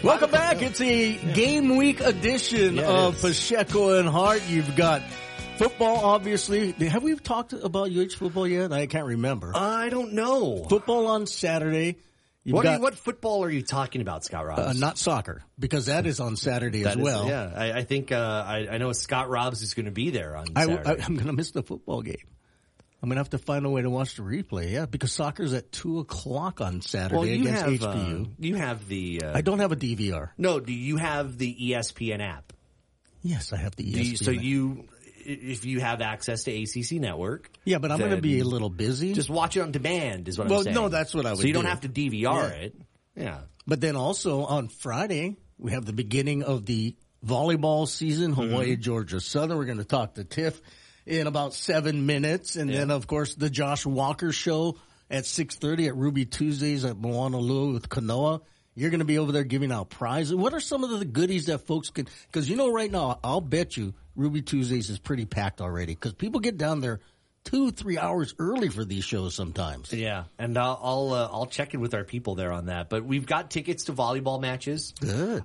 Welcome back. It's a game week edition of Pacheco and Hart. You've got football, obviously. Have we talked about UH football yet? I can't remember. I don't know. Football on Saturday. What football are you talking about, Scott Robbs? Not soccer, because that is on Saturday as well. I think I know Scott Robbs is going to be there on Saturday. I'm going to miss the football game. I'm going to have to find a way to watch the replay, because soccer's at 2 o'clock on Saturday against HPU. You have the... I don't have a DVR. No, do you have the ESPN app? Yes, I have the ESPN app. If you have access to ACC Network... Yeah, but I'm going to be a little busy. Just watch it on demand is what I'm saying. Well, no, that's what I would do. So you don't have to DVR it. Yeah. But then also on Friday, we have the beginning of the volleyball season, Hawaii, Georgia Southern. We're going to talk to Tiff in about 7 minutes. And then, of course, the Josh Walker Show at 6:30 at Ruby Tuesdays at Moanalua with Kanoa. You're going to be over there giving out prizes. What are some of the goodies that folks can – because, right now, I'll bet you Ruby Tuesdays is pretty packed already because people get down there 2-3 hours early for these shows sometimes. Yeah, and I'll check in with our people there on that. But we've got tickets to volleyball matches. Good.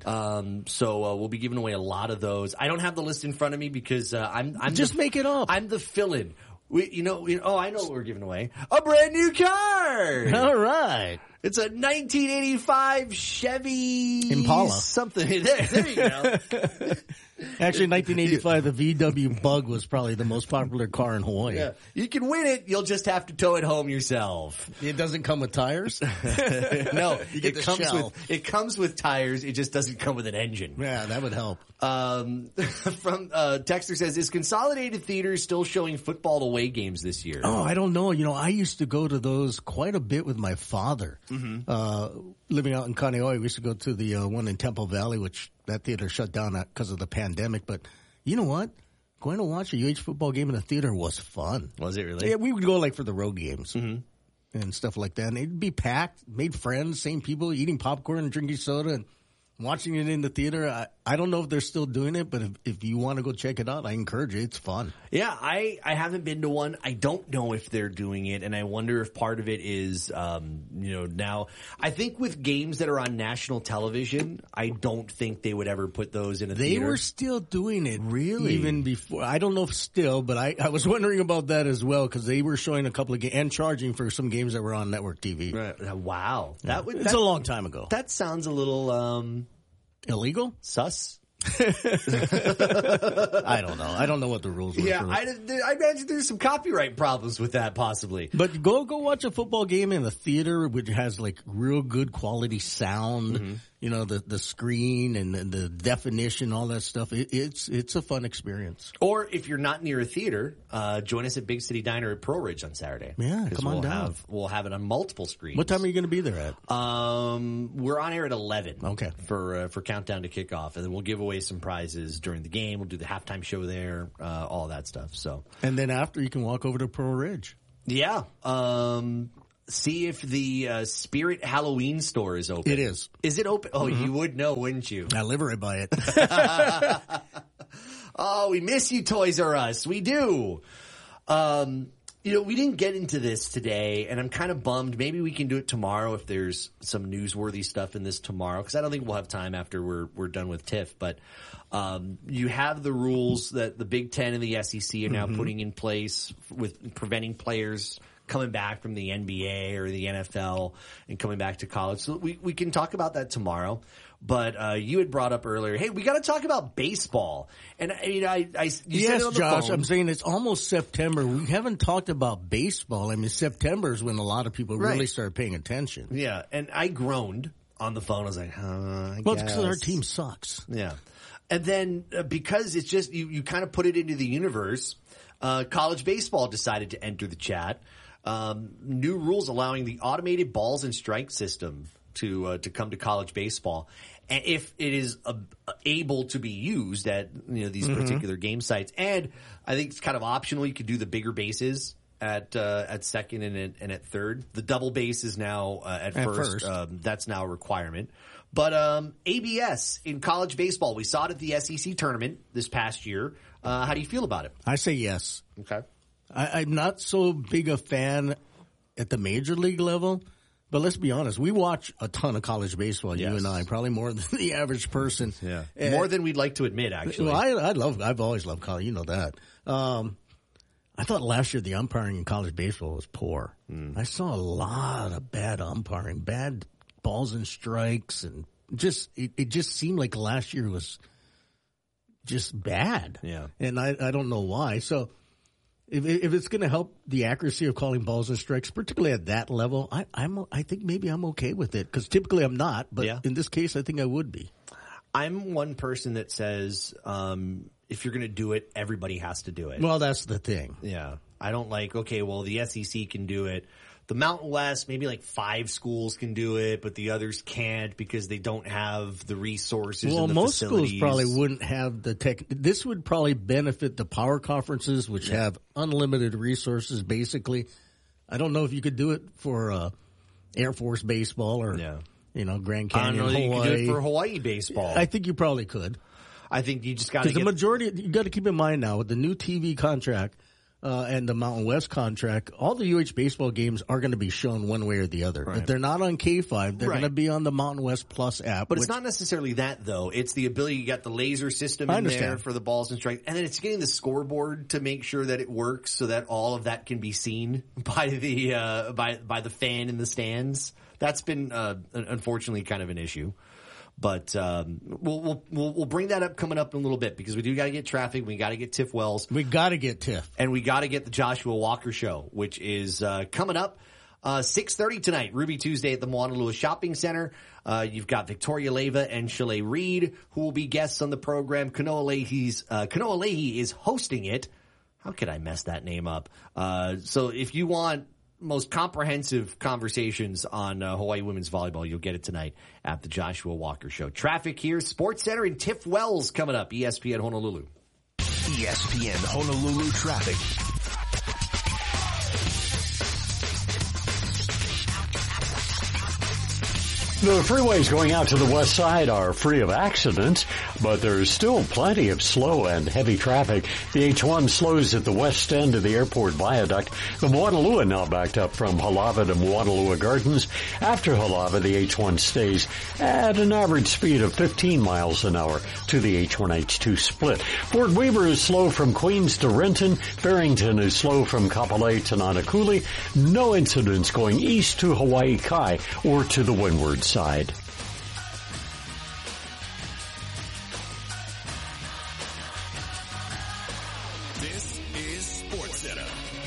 So we'll be giving away a lot of those. I don't have the list in front of me because I'm just make it up. I'm the fill-in. I know what we're giving away. A brand new car. All right. It's a 1985 Chevy Impala. Something. There you go. Actually, 1985, the VW Bug was probably the most popular car in Hawaii. Yeah. You can win it. You'll just have to tow it home yourself. It doesn't come with tires? No, you get it comes with tires. It just doesn't come with an engine. Yeah, that would help. From Texter says, is Consolidated Theater still showing football away games this year? Oh, I don't know. I used to go to those quite a bit with my father. Living out in Kaneohe, we used to go to the one in Temple Valley, which that theater shut down because of the pandemic. But you know what? Going to watch a UH football game in a theater was fun. Was it really? Yeah, we would go for the road games and stuff like that. And it'd be packed, made friends, same people, eating popcorn and drinking soda and watching it in the theater. I don't know if they're still doing it, but if you want to go check it out, I encourage you. It's fun. Yeah, I haven't been to one. I don't know if they're doing it, and I wonder if part of it is, now. I think with games that are on national television, I don't think they would ever put those in a theater. They were still doing it. Really? Even before. I don't know if still, but I was wondering about that as well because they were showing a couple of games and charging for some games that were on network TV. Right. Wow. Yeah. It's a long time ago. That sounds a little... illegal? Sus? I don't know. I don't know what the rules were. Yeah, I imagine there's some copyright problems with that, possibly. But go watch a football game in a theater which has real good quality sound. The screen and the definition, all that stuff. It's a fun experience. Or if you're not near a theater, join us at Big City Diner at Pearl Ridge on Saturday. Yeah, come on down. We'll have it on multiple screens. What time are you going to be there at? We're on air at 11. Okay. For countdown to kickoff, and then we'll give away some prizes during the game. We'll do the halftime show there, all that stuff. So, and then after you can walk over to Pearl Ridge. Yeah. See if the Spirit Halloween store is open. It is. Is it open? Oh, you would know, wouldn't you? I live right by it. Oh, we miss you, Toys R Us. We do. We didn't get into this today, and I'm kind of bummed. Maybe we can do it tomorrow if there's some newsworthy stuff in this tomorrow, because I don't think we'll have time after we're done with TIFF. But you have the rules that the Big Ten and the SEC are now putting in place with preventing players coming back from the NBA or the NFL and coming back to college. So we can talk about that tomorrow. But you had brought up earlier, hey, we got to talk about baseball. And you yes, said it on the Josh, phone. I'm saying it's almost September. We haven't talked about baseball. I mean, September is when a lot of people really start paying attention. Yeah, and I groaned on the phone. I was like, I well, guess. it's because our team sucks. Yeah. And then because it's just you kind of put it into the universe, college baseball decided to enter the chat. New rules allowing the automated balls and strike system to come to college baseball, and if it is able to be used at these particular game sites, and I think it's kind of optional. You could do the bigger bases at second and at third. The double base is now at first. That's now a requirement. But ABS in college baseball, we saw it at the SEC tournament this past year. How do you feel about it? I say yes. Okay. I'm not so big a fan at the major league level, But let's be honest, we watch a ton of college baseball, Yes. you and I, probably more than the average person. Yeah. And- More than we'd like to admit, actually. Well, I've always loved college, you know that. I thought last year the umpiring in college baseball was poor. I saw a lot of bad umpiring, bad balls and strikes, and it just seemed like last year was just bad. Yeah. And I don't know why. So if it's going to help the accuracy of calling balls and strikes, particularly at that level, I think maybe I'm okay with it, because typically I'm not, but in this case I think I would be. I'm one person that says, if you're going to do it, everybody has to do it. Well, that's the thing. Yeah. I don't like, okay, well, the SEC can do it. The Mountain West, maybe like 5 schools can do it, but the others can't because they don't have the resources and the most facilities. schools probably wouldn't have the tech. This would probably benefit the power conferences, which have unlimited resources, basically. I don't know if you could do it for Air Force baseball or, Grand Canyon, I don't know Hawaii. you could do it for Hawaii baseball. I think you probably could. I think you just got to Because the majority, you got to keep in mind now, with the new TV contract and the Mountain West contract, all the UH baseball games are going to be shown one way or the other. Right. If they're not on K5, they're going to be on the Mountain West Plus app. But it's not necessarily that, though. It's the ability, you got the laser system in there for the balls and strikes, and then it's getting the scoreboard to make sure that it works so that all of that can be seen by the by the fan in the stands. That's been unfortunately kind of an issue. But we'll bring that up coming up in a little bit, because we do got to get traffic. We got to get Tiff Wells. We got to get Tiff, and we got to get the Joshua Walker Show, which is coming up 6:30 tonight, Ruby Tuesday at the Moana Lua Shopping Center. You've got Victoria Leyva and Shaleigh Reed, who will be guests on the program. Kanoa Leahy is hosting it. How could I mess that name up? So if you want most comprehensive conversations on Hawaii women's volleyball, you'll get it tonight at the Joshua Walker Show. Traffic here, Sports Center, and Tiff Wells coming up. ESPN Honolulu. ESPN Honolulu traffic. The freeways going out to the west side are free of accidents, but there's still plenty of slow and heavy traffic. The H1 slows at the west end of the airport viaduct. The Moanalua now backed up from Halava to Moanalua Gardens. After Halava, the H1 stays at an average speed of 15 miles an hour to the H1-H2 split. Fort Weaver is slow from Queens to Renton. Barrington is slow from Kapolei to Nanakuli. No incidents going east to Hawaii Kai or to the windward side. This is Sports Center.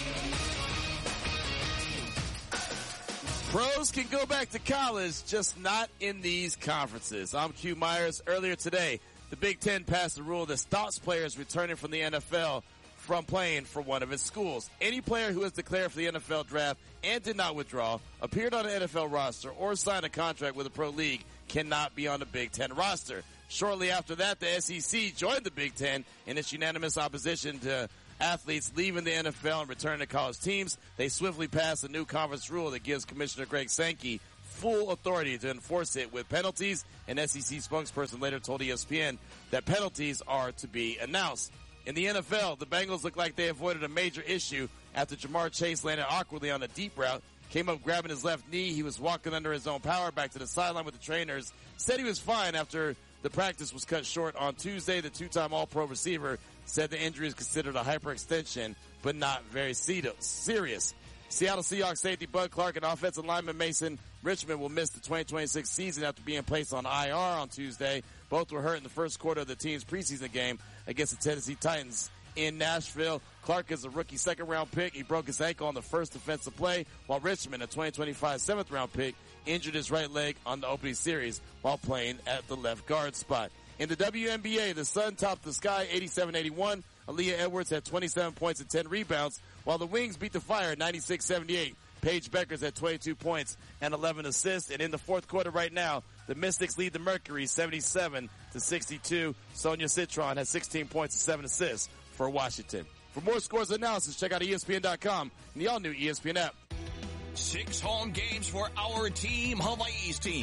Pros can go back to college, just not in these conferences. I'm Q Myers. Earlier today, the Big Ten passed a rule that stops players returning from the NFL from playing for one of its schools. Any player who has declared for the NFL draft and did not withdraw, appeared on an NFL roster, or signed a contract with a pro league cannot be on the Big Ten roster. Shortly after that, the SEC joined the Big Ten in its unanimous opposition to athletes leaving the NFL and returning to college teams. They swiftly passed a new conference rule that gives Commissioner Greg Sankey full authority to enforce it with penalties. An SEC spokesperson later told ESPN that penalties are to be announced. In the NFL, the Bengals look like they avoided a major issue after Jamar Chase landed awkwardly on a deep route, came up grabbing his left knee. He was walking under his own power back to the sideline with the trainers, said he was fine after the practice was cut short on Tuesday. The two-time All-Pro receiver said the injury is considered a hyperextension, but not very serious. Seattle Seahawks safety Bud Clark and offensive lineman Mason Richmond will miss the 2026 season after being placed on IR on Tuesday. Both were hurt in the first quarter of the team's preseason game against the Tennessee Titans in Nashville. Clark is a rookie second-round pick. He broke his ankle on the first defensive play, while Richmond, a 2025 seventh-round pick, injured his right leg on the opening series while playing at the left guard spot. In the WNBA, the Sun topped the Sky 87-81. Aaliyah Edwards had 27 points and 10 rebounds, while the Wings beat the Fire 96-78. Paige Beckers had 22 points and 11 assists. And in the fourth quarter right now, the Mystics lead the Mercury 77-62. Sonia Citron has 16 points and 7 assists for Washington. For more scores and analysis, check out ESPN.com and the all-new ESPN app. 6 home games for our team, Hawaii's team.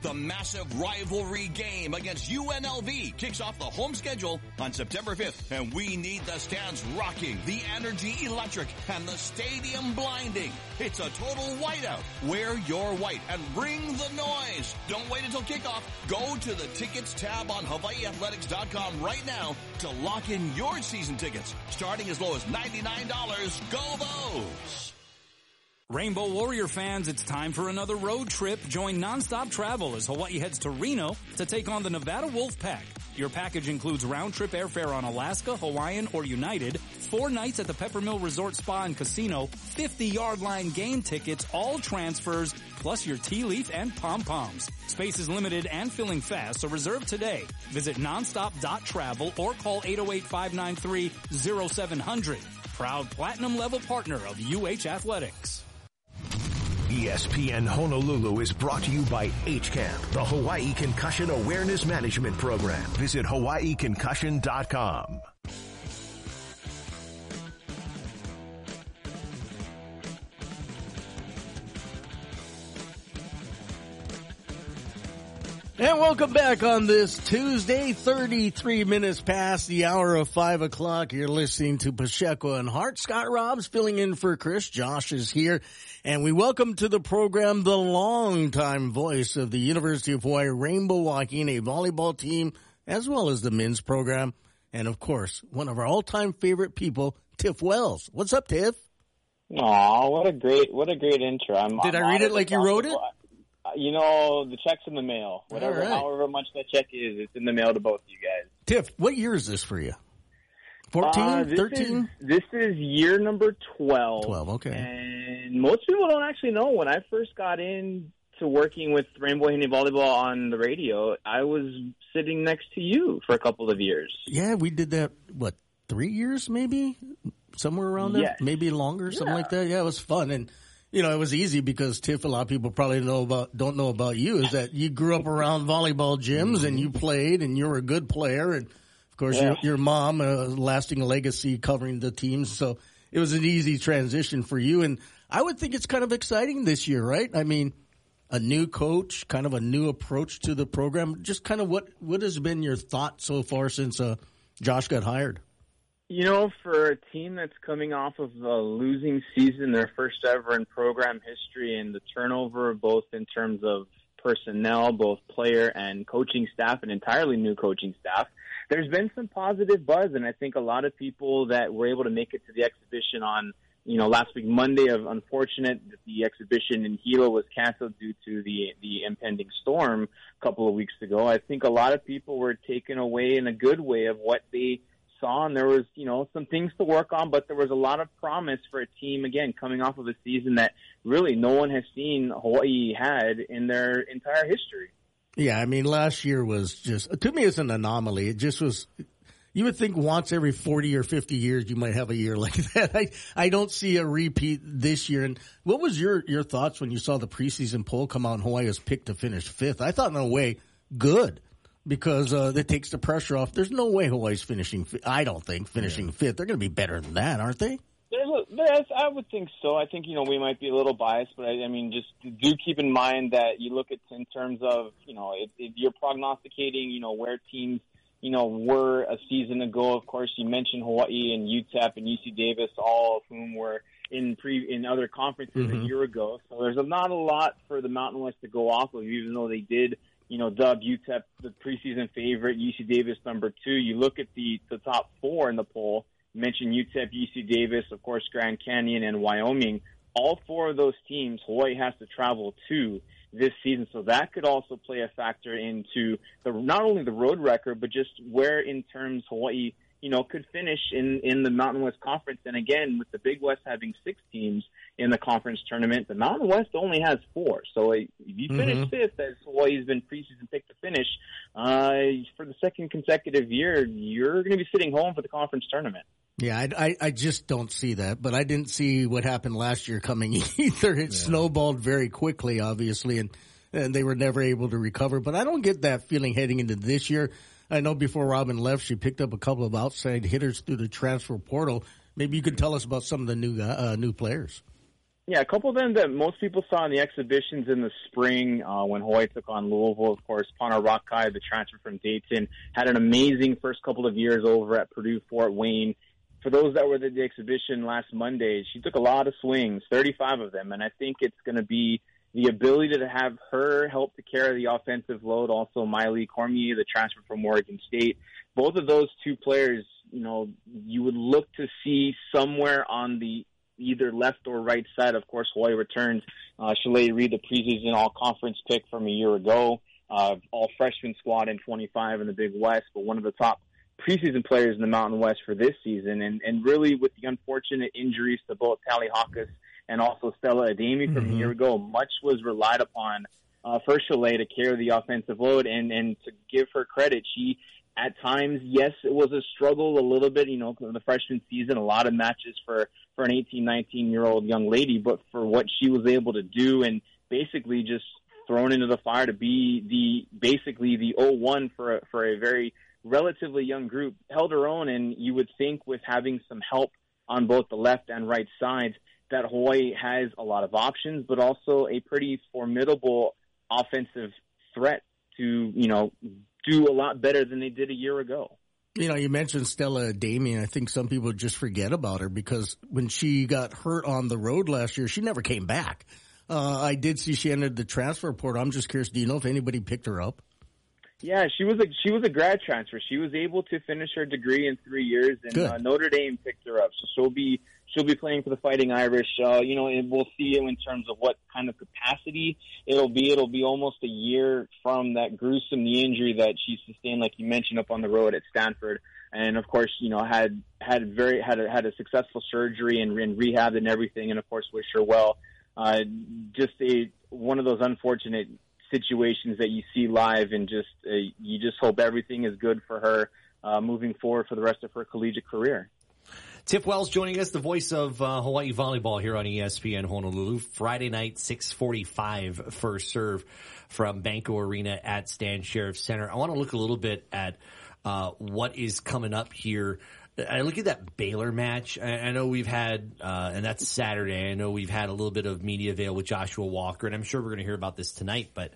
The massive rivalry game against UNLV kicks off the home schedule on September 5th, and we need the stands rocking, the energy electric, and the stadium blinding. It's a total whiteout. Wear your white and bring the noise. Don't wait until kickoff. Go to the tickets tab on HawaiiAthletics.com right now to lock in your season tickets. Starting as low as $99. Go Vols! Rainbow Warrior fans, it's time for another road trip. Join Nonstop Travel as Hawaii heads to Reno to take on the Nevada Wolfpack. Your package includes round-trip airfare on Alaska, Hawaiian, or United, 4 nights at the Peppermill Resort Spa and Casino, 50-yard line game tickets, all transfers, plus your tea leaf and pom-poms. Space is limited and filling fast, so reserve today. Visit nonstop.travel or call 808-593-0700. Proud platinum-level partner of UH Athletics. ESPN Honolulu is brought to you by HCAMP, the Hawaii Concussion Awareness Management Program. Visit hawaiiconcussion.com. And welcome back on this Tuesday, 33 minutes past the hour of 5 o'clock. You're listening to Pacheco and Hart. Scott Robbs filling in for Chris. Josh is here. And we welcome to the program the longtime voice of the University of Hawaii Rainbow Wahine volleyball team, as well as the men's program. And, of course, one of our all-time favorite people, Tiff Wells. What's up, Tiff? Aw, what a great intro. Did I read it like you wrote it? You know, the check's in the mail. Whatever, right. However much that check is, it's in the mail to both of you guys. Tiff, what year is this for you? 14, 13? This is year number 12. 12, okay. And most people don't actually know. When I first got into working with Rainbow Wahine Volleyball on the radio, I was sitting next to you for a couple of years. Yeah, we did that, 3 years maybe? Somewhere around there? Yes. Maybe longer, something like that. Yeah, it was fun. And you know, it was easy because Tiff, a lot of people probably don't know about you, is that you grew up around volleyball gyms and you played and you were a good player. And of course, your mom, lasting a legacy covering the teams. So it was an easy transition for you. And I would think it's kind of exciting this year, right? I mean, a new coach, kind of a new approach to the program. Just kind of what has been your thought so far since Josh got hired? You know, for a team that's coming off of a losing season, their first ever in program history, and the turnover both in terms of personnel, both player and coaching staff, an entirely new coaching staff, there's been some positive buzz, and I think a lot of people that were able to make it to the exhibition on, last week, Monday, unfortunate that the exhibition in Hilo was canceled due to the impending storm a couple of weeks ago. I think a lot of people were taken away in a good way of what they saw, and there was, some things to work on, but there was a lot of promise for a team, again, coming off of a season that really no one has seen Hawaii had in their entire history. Yeah, I mean, last year was just, to me, it's an anomaly. It just was, you would think once every 40 or 50 years you might have a year like that. I don't see a repeat this year. And what was your thoughts when you saw the preseason poll come out and Hawaii was picked to finish 5th? I thought, in a way, good. Because that takes the pressure off. There's no way Hawaii's finishing, I don't think, finishing 5th. They're going to be better than that, aren't they? Yes, I would think so. I think, we might be a little biased, but I mean, just do keep in mind that you look at in terms of, if you're prognosticating, where teams, were a season ago. Of course, you mentioned Hawaii and UTEP and UC Davis, all of whom were in other conferences a year ago. So there's not a lot for the Mountain West to go off of, even though they did dub UTEP the preseason favorite, UC Davis number 2. You look at the top 4 in the poll, you mentioned UTEP, UC Davis, of course, Grand Canyon, and Wyoming. All 4 of those teams Hawaii has to travel to this season, so that could also play a factor into not only the road record, but just where in terms Hawaii could finish in the Mountain West Conference. And again, with the Big West having 6 teams in the conference tournament, the Mountain West only has 4. So if you finish 5th, as Hawaii's been preseason picked to finish, for the second consecutive year, you're going to be sitting home for the conference tournament. Yeah, I just don't see that. But I didn't see what happened last year coming either. It snowballed very quickly, obviously, and they were never able to recover. But I don't get that feeling heading into this year. I know before Robin left, she picked up a couple of outside hitters through the transfer portal. Maybe you can tell us about some of the new players. Yeah, a couple of them that most people saw in the exhibitions in the spring when Hawaii took on Louisville. Of course, Pana Rakai, the transfer from Dayton, had an amazing first couple of years over at Purdue Fort Wayne. For those that were at the exhibition last Monday, she took a lot of swings, 35 of them, and I think it's going to be the ability to have her help to carry the offensive load. Also, Miley Cormier, the transfer from Oregon State. Both of those two players, you would look to see somewhere on the either left or right side. Of course, Hawaii returns Shalay Reed, the preseason all-conference pick from a year ago, all-freshman squad in 25 in the Big West, but one of the top preseason players in the Mountain West for this season. And really, with the unfortunate injuries to both Tally Hawkins and also Stella Ademi from a year ago, much was relied upon for Shalay to carry the offensive load. And to give her credit, she, at times, yes, it was a struggle a little bit, in the freshman season, a lot of matches for an 18, 19-year-old young lady, but for what she was able to do and basically just thrown into the fire to be the 0-1 for a very relatively young group, held her own. And you would think with having some help on both the left and right sides that Hawaii has a lot of options, but also a pretty formidable offensive threat to, do a lot better than they did a year ago. You mentioned Stella Ademi. I think some people just forget about her because when she got hurt on the road last year, she never came back. I did see she entered the transfer portal. I'm just curious, do you know if anybody picked her up? Yeah, she was a grad transfer. She was able to finish her degree in 3 years, and Notre Dame picked her up. So she'll be playing for the Fighting Irish. And we'll see in terms of what kind of capacity it'll be. It'll be almost a year from that gruesome knee injury that she sustained, like you mentioned, up on the road at Stanford. And of course, had a successful surgery and rehab and everything. And of course, wish her well. Just one of those unfortunate situations that you see live, and you just hope everything is good for her moving forward for the rest of her collegiate career. Tiff Wells joining us, the voice of Hawaii volleyball here on ESPN Honolulu. Friday night, 6:45 first serve from Banco Arena at Stan Sheriff Center. I want to look a little bit at what is coming up here. I look at that Baylor match. I know we've had, and that's Saturday. I know we've had a little bit of media avail with Joshua Walker, and I'm sure we're going to hear about this tonight. But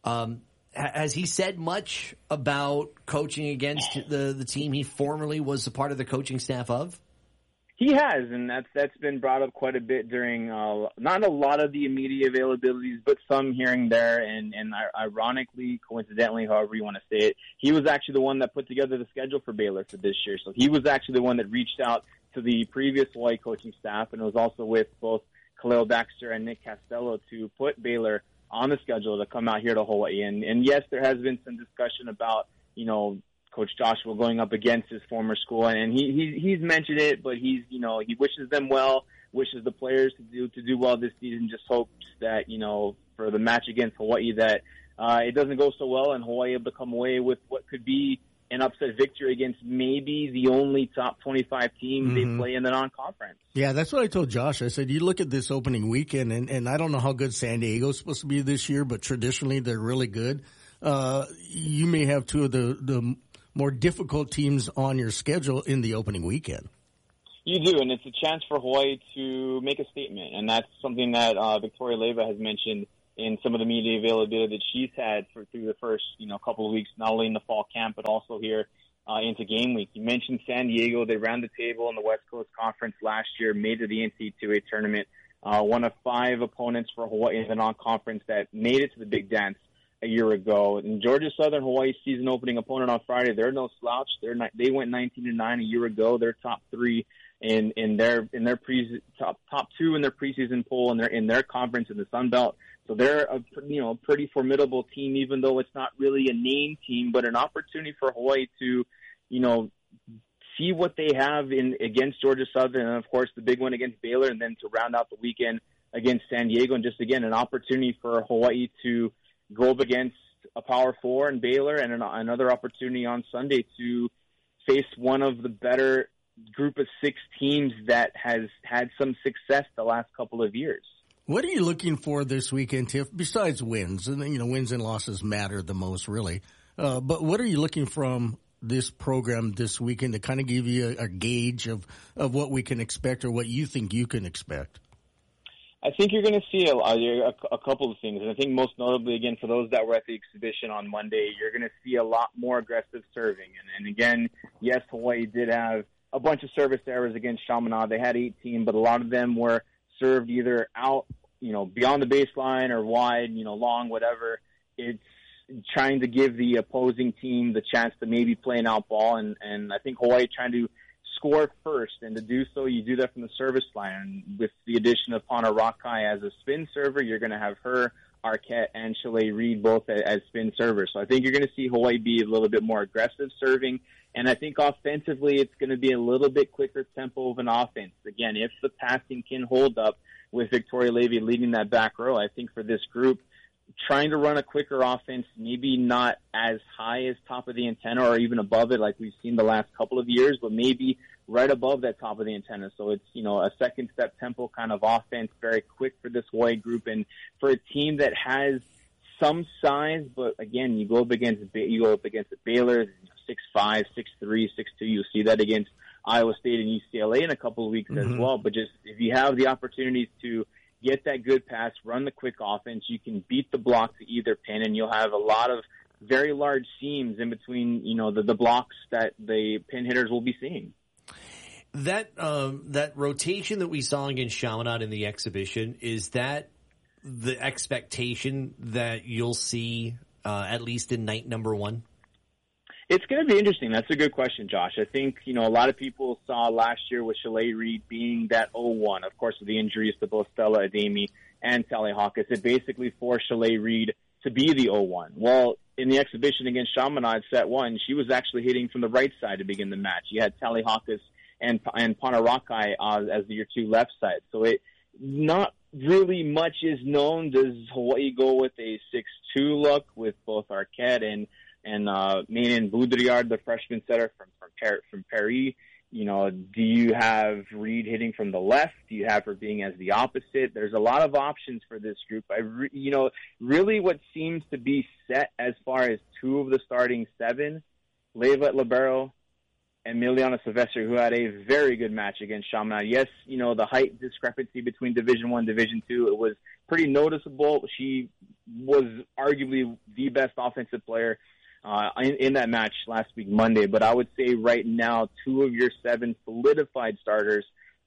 has he said much about coaching against the team he formerly was a part of the coaching staff of? He has, and that's been brought up quite a bit during not a lot of the media availabilities, but some here and there. And ironically, coincidentally, however you want to say it, he was actually the one that put together the schedule for Baylor for this year. So he was actually the one that reached out to the previous Hawaii coaching staff, and it was also with both Khalil Baxter and Nick Castello to put Baylor on the schedule to come out here to Hawaii. And yes, there has been some discussion about, Coach Joshua going up against his former school, and he's mentioned it, but he wishes them well, wishes the players to do well this season. Just hopes that for the match against Hawaii that it doesn't go so well, and Hawaii able to come away with what could be an upset victory against maybe the only top 25 team they play in the non-conference. Yeah, that's what I told Josh. I said, you look at this opening weekend, and I don't know how good San Diego's supposed to be this year, but traditionally they're really good. You may have two of the more difficult teams on your schedule in the opening weekend. You do, and it's a chance for Hawaii to make a statement, and that's something that Victoria Leyva has mentioned in some of the media availability that she's had through the first couple of weeks, not only in the fall camp but also here into game week. You mentioned San Diego; they ran the table in the West Coast Conference last year, made to the NCAA tournament, one of 5 opponents for Hawaii in the non-conference that made it to the Big Dance a year ago. And Georgia Southern, Hawaii's season opening opponent on Friday, they're no slouch. They went 19-9 a year ago. They're top 3 in their top 2 in their preseason poll in their conference in the Sun Belt. So they're a pretty formidable team, even though it's not really a name team, but an opportunity for Hawaii to see what they have against Georgia Southern, and of course the big one against Baylor, and then to round out the weekend against San Diego, and just again an opportunity for Hawaii to go up against a Power 4 in Baylor, and another opportunity on Sunday to face one of the better group of 6 teams that has had some success the last couple of years. What are you looking for this weekend, Tiff, besides wins? And wins and losses matter the most, really. But what are you looking from this program this weekend to kind of give you a gauge of what we can expect or what you think you can expect? I think you're going to see a couple of things. And I think most notably, again, for those that were at the exhibition on Monday, you're going to see a lot more aggressive serving. And again, yes, Hawaii did have a bunch of service errors against Chaminade. They had 18, but a lot of them were served either out, beyond the baseline or wide, long, whatever. It's trying to give the opposing team the chance to maybe play an out ball. And I think Hawaii trying to score first, and to do so, you do that from the service line. And with the addition of Pana Rakai as a spin server, you're going to have her, Arquette, and Chalet Reed both as spin servers. So I think you're going to see Hawaii be a little bit more aggressive serving, and I think offensively it's going to be a little bit quicker tempo of an offense. Again, if the passing can hold up with Victoria Levy leading that back row, I think for this group, trying to run a quicker offense, maybe not as high as top of the antenna or even above it like we've seen the last couple of years, but maybe right above that top of the antenna. So it's, a second step tempo kind of offense, very quick for this Hawaii group. And for a team that has some size, but again, you go up against the Baylor, 6'5", 6'3", 6'2", you'll see that against Iowa State and UCLA in a couple of weeks as well. But just if you have the opportunities to get that good pass, run the quick offense, you can beat the block to either pin, and you'll have a lot of very large seams in between, the blocks that the pin hitters will be seeing. That rotation that we saw against Chaminade in the exhibition, is that the expectation that you'll see at least in night number one? It's going to be interesting. That's a good question, Josh. I think, a lot of people saw last year with Chalet Reed being that 0-1, of course, with the injuries to both Stella Ademi and Tally Hawkins. It basically forced Chalet Reed to be the 0-1. Well, in the exhibition against Chaminade set one, she was actually hitting from the right side to begin the match. You had Tally Hawkins and Pana Rakai as your two left sides. So not really much is known. Does Hawaii go with a 6-2 look with both Arquette and Mainin Boudrillard, the freshman setter from Paris? Do you have Reed hitting from the left? Do you have her being as the opposite? There's a lot of options for this group. Really what seems to be set as far as two of the starting seven, Leva at libero and Miliana Silvestre, who had a very good match against Chaminade. Yes, the height discrepancy between Division I, Division II, it was pretty noticeable. She was arguably the best offensive player in that match last week, Monday. But I would say right now, two of your seven solidified starters,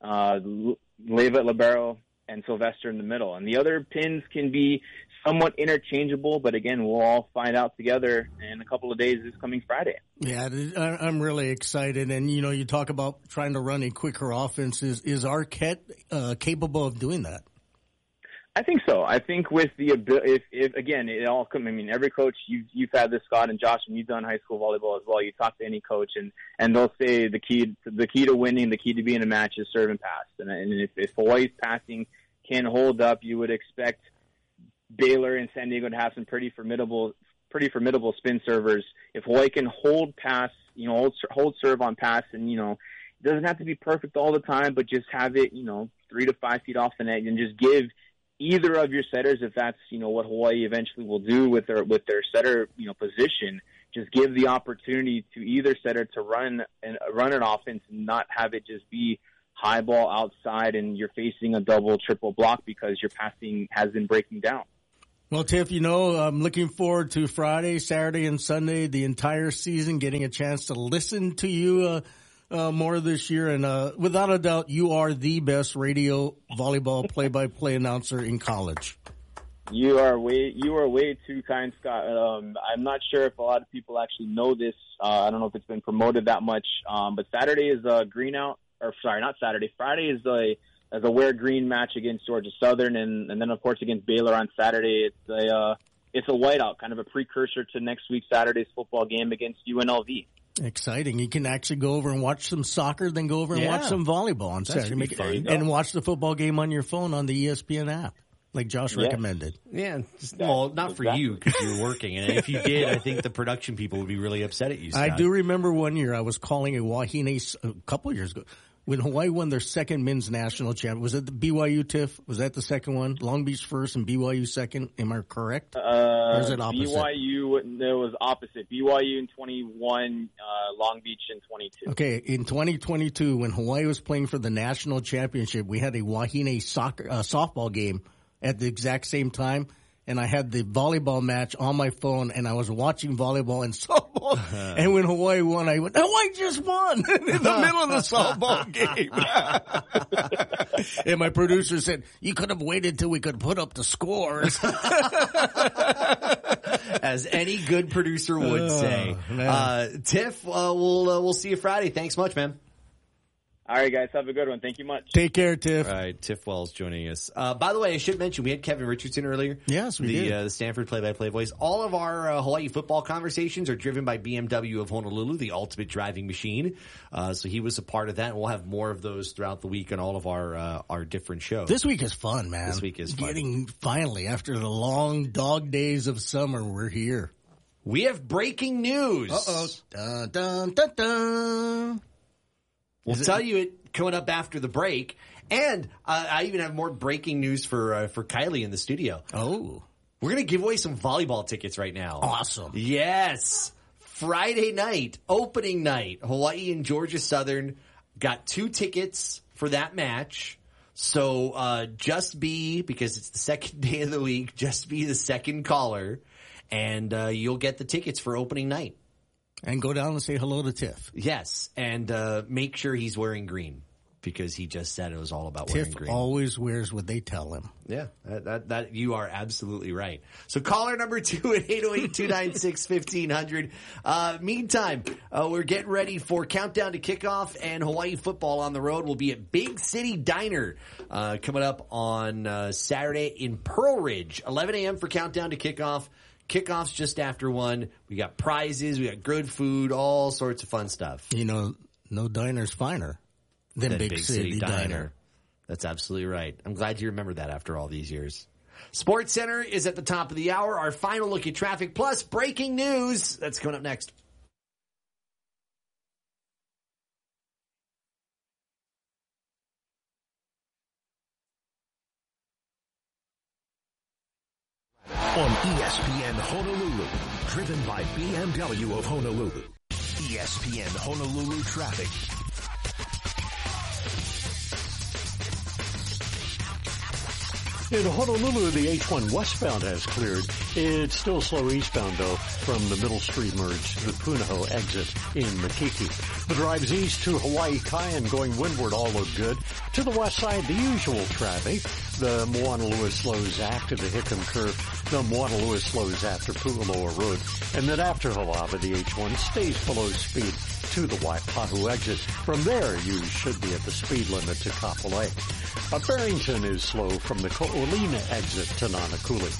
Leva at libero and Silvestre in the middle. And the other pins can be somewhat interchangeable, but again, we'll all find out together in a couple of days this coming Friday. Yeah, I'm really excited. And, you talk about trying to run a quicker offense. Is Arquette capable of doing that? I think so. I think with the if again, it all comes. I mean, every coach you've had this, Scott and Josh, and you've done high school volleyball as well. You talk to any coach, and they'll say the key to winning, the key to being a match is serve and pass. And if Hawaii's passing can hold up, you would expect Baylor and San Diego to have some pretty formidable spin servers. If Hawaii can hold pass, hold serve on pass, and it doesn't have to be perfect all the time, but just have it 3 to 5 feet off the net, and just give either of your setters, if that's what Hawaii eventually will do with their setter position, just give the opportunity to either setter to run an offense and not have it just be high ball outside and you're facing a double, triple block because your passing has been breaking down. Well, Tiff, I'm looking forward to Friday, Saturday, and Sunday, the entire season, getting a chance to listen to you more this year. And without a doubt, you are the best radio volleyball play-by-play announcer in college. You are way too kind, Scott. I'm not sure if a lot of people actually know this. I don't know if it's been promoted that much. But Saturday is a green out, or sorry, not Saturday. Friday is a wear green match against Georgia Southern, and then of course against Baylor on Saturday. It's a whiteout, kind of a precursor to next week Saturday's football game against UNLV. Exciting. You can actually go over and watch some soccer, then go over and watch some volleyball on Saturday. And watch the football game on your phone on the ESPN app, like Josh recommended. Yeah. Well, not for you because you're working. And if you did, I think the production people would be really upset at you, Scott. I do remember one year I was calling a Wahine a couple years ago. When Hawaii won their second men's national champion, was it the BYU, Tiff? Was that the second one? Long Beach first and BYU second. Am I correct? Or is it opposite? BYU, it was opposite. BYU in 21, Long Beach in 22. Okay, in 2022, when Hawaii was playing for the national championship, we had a Wahine softball game at the exact same time. And I had the volleyball match on my phone, and I was watching volleyball and softball. And when Hawaii won, I went, Hawaii just won in the middle of the softball game. And my producer said, you could have waited till we could put up the scores. As any good producer would say. Tiff, we'll see you Friday. Thanks much, man. All right, guys. Have a good one. Thank you much. Take care, Tiff. All right, Tiff Wells joining us. By the way, I should mention, we had Kevin Richardson earlier. Yes, we did. The Stanford play-by-play voice. All of our Hawaii football conversations are driven by BMW of Honolulu, the ultimate driving machine. So he was a part of that, and we'll have more of those throughout the week on all of our different shows. This week is fun, man. This week is fun. Finally, after the long dog days of summer, we're here. We have breaking news. Uh-oh. Dun, dun, dun, dun. We'll tell you it coming up after the break. And I even have more breaking news for Kylie in the studio. Oh. We're going to give away some volleyball tickets right now. Awesome. Yes. Friday night, opening night, Hawaii and Georgia Southern got 2 tickets for that match. So just be, because it's the second day of the week, just be the second caller, and you'll get the tickets for opening night. And go down and say hello to Tiff. Yes, and make sure he's wearing green, because he just said it was all about wearing green. Tiff always wears what they tell him. Yeah, that you are absolutely right. So caller number 2 at 808-296-1500. Meantime, we're getting ready for Countdown to Kickoff, and Hawaii football on the road. Will be at Big City Diner coming up on Saturday in Pearl Ridge. 11 a.m. for Countdown to Kickoff. Kickoff's just after 1. We got prizes. We got good food, all sorts of fun stuff. You know, no diner's finer than Big City Diner. That's absolutely right. I'm glad you remember that after all these years. Sports Center is at the top of the hour. Our final look at traffic plus breaking news. That's coming up next. On ESPN Honolulu, driven by BMW of Honolulu. ESPN Honolulu traffic. In Honolulu, the H1 westbound has cleared. It's still slow eastbound, though, from the Middle Street merge to the Punahou exit in Makiki. The drives east to Hawaii Kai and going windward all look good. To the west side, the usual traffic. The Moana Lewis slows after the Hickam curve. The Moana Lewis slows after Pu'uloa Road. And then after Hawaiʻi, the H1 stays below speed to the Waipahu exit. From there, you should be at the speed limit to Kapolei. Barrington is slow from the Ko'olina exit to Nanakuli.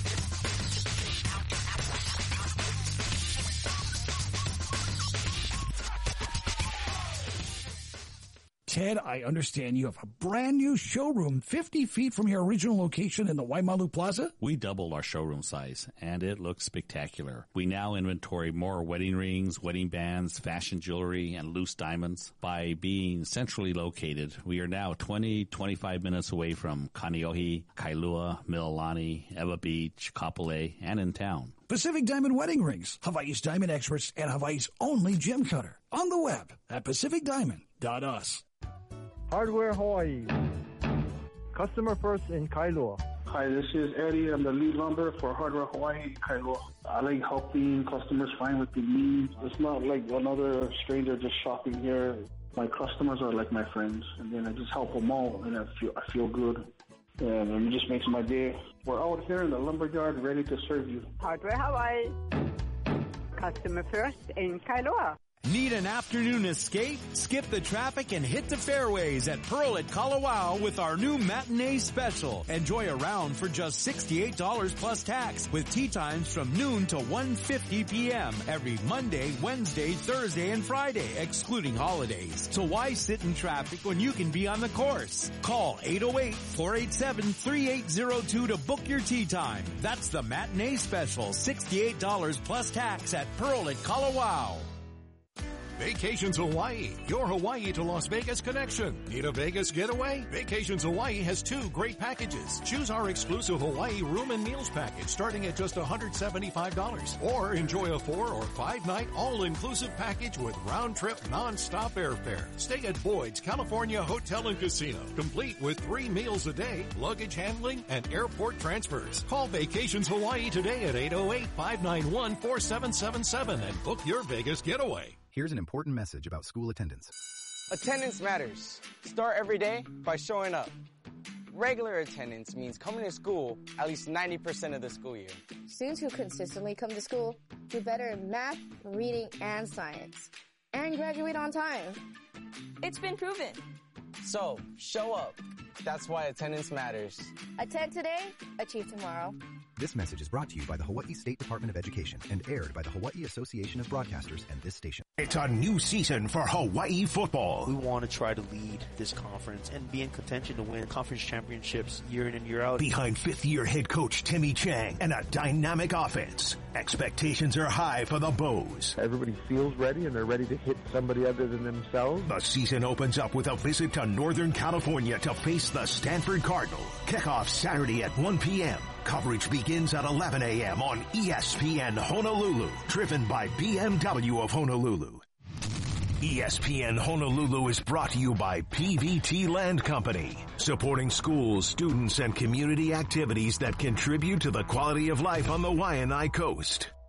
Ted, I understand you have a brand new showroom 50 feet from your original location in the Waimalu Plaza? We doubled our showroom size, and it looks spectacular. We now inventory more wedding rings, wedding bands, fashion jewelry, and loose diamonds. By being centrally located, we are now 25 minutes away from Kaneohe, Kailua, Mililani, Ewa Beach, Kapolei, and in town. Pacific Diamond Wedding Rings, Hawaii's diamond experts and Hawaii's only gem cutter. On the web at pacificdiamond.us. Hardware Hawaii. Customer first in Kailua. Hi, this is Eddie. I'm the lead lumber for Hardware Hawaii, Kailua. I like helping customers find what they need. It's not like another stranger just shopping here. My customers are like my friends, and then I just help them out, and I feel good. And it just makes my day. We're out here in the lumberyard ready to serve you. Hardware Hawaii. Customer first in Kailua. Need an afternoon escape? Skip the traffic and hit the fairways at Pearl at Kalawao with our new matinee special. Enjoy a round for just $68 plus tax with tee times from noon to 1:50 p.m. every Monday, Wednesday, Thursday, and Friday, excluding holidays. So why sit in traffic when you can be on the course? Call 808-487-3802 to book your tee time. That's the matinee special, $68 plus tax at Pearl at Kalawao. Vacations Hawaii, your Hawaii to Las Vegas connection. Need a Vegas getaway? Vacations Hawaii has 2 great packages. Choose our exclusive Hawaii room and meals package starting at just $175. Or enjoy a 4 or 5 night all-inclusive package with round-trip non-stop airfare. Stay at Boyd's California Hotel and Casino, complete with 3 meals a day, luggage handling, and airport transfers. Call Vacations Hawaii today at 808-591-4777 and book your Vegas getaway. Here's an important message about school attendance. Attendance matters. Start every day by showing up. Regular attendance means coming to school at least 90% of the school year. Students who consistently come to school do better in math, reading, and science, and graduate on time. It's been proven. So, show up. That's why attendance matters. Attend today, achieve tomorrow. This message is brought to you by the Hawaii State Department of Education and aired by the Hawaii Association of Broadcasters and this station. It's a new season for Hawaii football. We want to try to lead this conference and be in contention to win conference championships year in and year out. Behind fifth-year head coach Timmy Chang and a dynamic offense, expectations are high for the Bows. Everybody feels ready and they're ready to hit somebody other than themselves. The season opens up with a visit to Northern California to face the Stanford Cardinal. Kickoff Saturday at 1 p.m. Coverage begins at 11 a.m. on ESPN Honolulu, driven by BMW of Honolulu. ESPN Honolulu is brought to you by PVT Land Company, supporting schools, students, and community activities that contribute to the quality of life on the Waianae Coast.